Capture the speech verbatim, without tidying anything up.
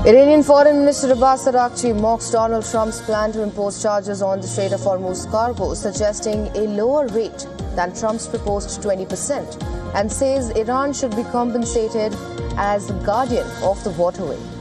Iranian Foreign Minister Abbas Araghchi mocks Donald Trump's plan to impose charges on the Strait of Hormuz cargo, suggesting a lower rate than Trump's proposed twenty percent, and says Iran should be compensated as the guardian of the waterway.